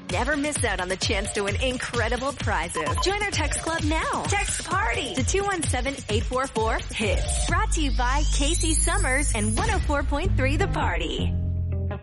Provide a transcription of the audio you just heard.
never miss out on the chance to win incredible prizes. Join our text club now. Text PARTY to 217-844-HIT. Brought to you by Casey Summers and 104.3 The Party.